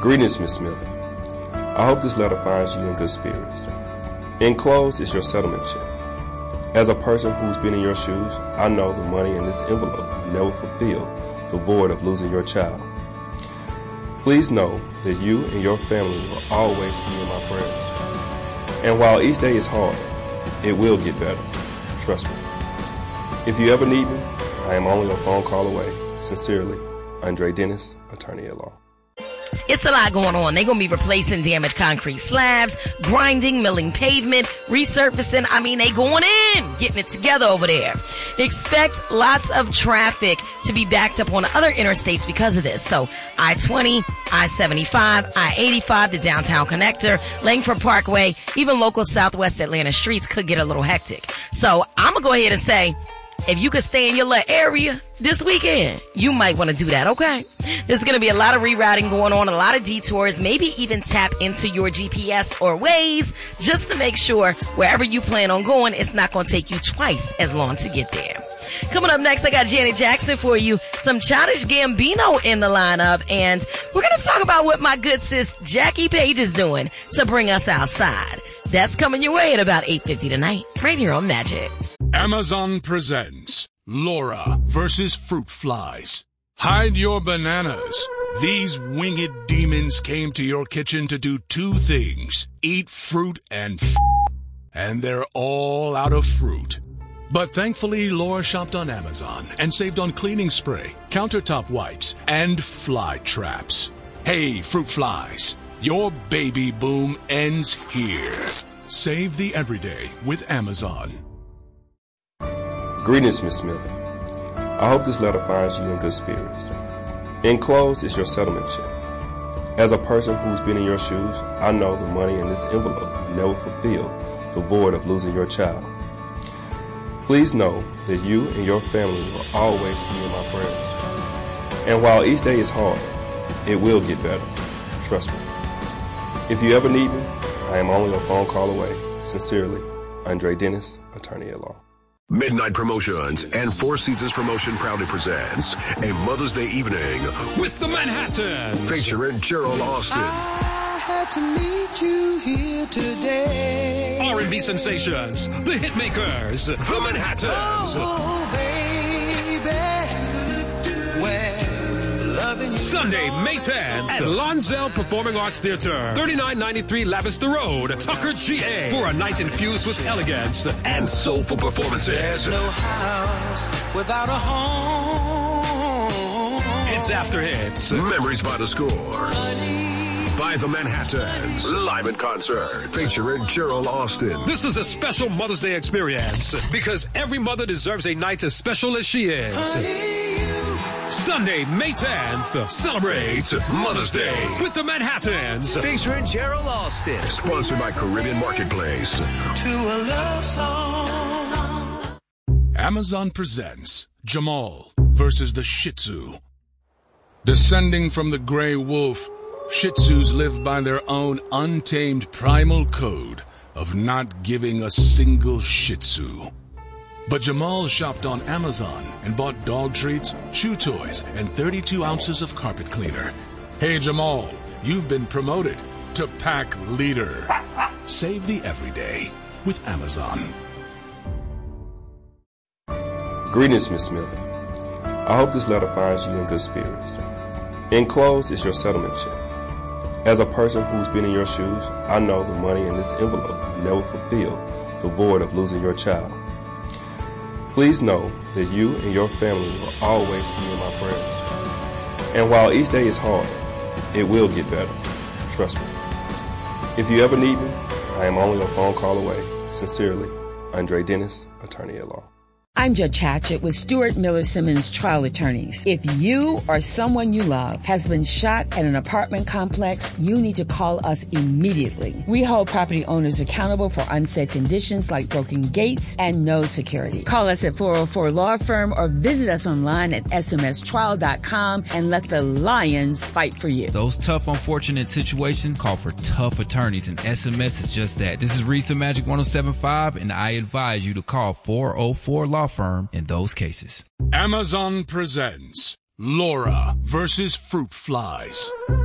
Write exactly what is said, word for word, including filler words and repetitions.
Greetings, Miss Smith. I hope this letter finds you in good spirits. Enclosed is your settlement check. As a person who's been in your shoes, I know the money in this envelope will never fulfill the void of losing your child. Please know that you and your family will always be in my prayers. And while each day is hard, it will get better. Trust me. If you ever need me, I am only a phone call away. Sincerely, Andre Dennis, attorney at law. It's a lot going on. They're going to be replacing damaged concrete slabs, grinding, milling pavement, resurfacing. I mean, they going in, getting it together over there. Expect lots of traffic to be backed up on other interstates because of this. So I twenty, I seventy-five, I eighty-five, the downtown connector, Langford Parkway, even local Southwest Atlanta streets could get a little hectic. So I'm going to go ahead and say, if you could stay in your little area this weekend, you might want to do that, okay? There's going to be a lot of rerouting going on, a lot of detours, maybe even tap into your G P S or Waze just to make sure wherever you plan on going, it's not going to take you twice as long to get there. Coming up next, I got Janet Jackson for you, some Childish Gambino in the lineup, and we're going to talk about what my good sis Jackie Page is doing to bring us outside. That's coming your way at about eight fifty tonight, right here on Magic. Amazon presents Laura versus Fruit Flies. Hide your bananas. These winged demons came to your kitchen to do two things: eat fruit and f***, and they're all out of fruit. But thankfully, Laura shopped on Amazon and saved on cleaning spray, countertop wipes, and fly traps. Hey, Fruit Flies, your baby boom ends here. Save the everyday with Amazon. Greetings, Miss Smith. I hope this letter finds you in good spirits. Enclosed is your settlement check. As a person who's been in your shoes, I know the money in this envelope will never fulfill the void of losing your child. Please know that you and your family will always be in my prayers. And while each day is hard, it will get better. Trust me. If you ever need me, I am only a phone call away. Sincerely, Andre Dennis, attorney at law. Midnight Promotions and Four Seasons Promotion proudly presents a Mother's Day evening with the Manhattans, featuring Gerald Austin. I had to meet you here today. R and B sensations, the Hitmakers, the Manhattans. Oh, baby, well, loving you Sunday, May tenth at Lonzel Performing Arts Theater, thirty-nine ninety-three Lavester Road, Tucker, G A, for a night infused with elegance and soulful performances. There's no house without a home. Hits after hits. Memories by the Score. By the Manhattans. Live in concert. Featuring Gerald Austin. This is a special Mother's Day experience because every mother deserves a night as special as she is. Sunday, May tenth, celebrate Mother's Day with the Manhattans. Featuring Gerald Austin. Sponsored by Caribbean Marketplace. To a love song. Amazon presents Jamal versus the Shih Tzu. Descending from the gray wolf, Shih Tzus live by their own untamed primal code of not giving a single Shih Tzu. But Jamal shopped on Amazon and bought dog treats, chew toys, and thirty-two ounces of carpet cleaner. Hey Jamal, you've been promoted to pack leader. Save the everyday with Amazon. Greetings, Miss Smith. I hope this letter finds you in good spirits. Enclosed is your settlement check. As a person who's been in your shoes, I know the money in this envelope will never fulfill the void of losing your child. Please know that you and your family will always be in my prayers. And while each day is hard, it will get better. Trust me. If you ever need me, I am only a phone call away. Sincerely, Andre Dennis, attorney at law. I'm Judge Hatchett with Stuart Miller Simmons Trial Attorneys. If you or someone you love has been shot at an apartment complex, you need to call us immediately. We hold property owners accountable for unsafe conditions like broken gates and no security. Call us at four oh four Law Firm or visit us online at s m s trial dot com and let the Lions fight for you. Those tough, unfortunate situations call for tough attorneys, and S M S is just that. This is Risa Magic one oh seven point five, and I advise you to call four oh four Law Firm in those cases. Amazon presents Laura versus Fruit Flies.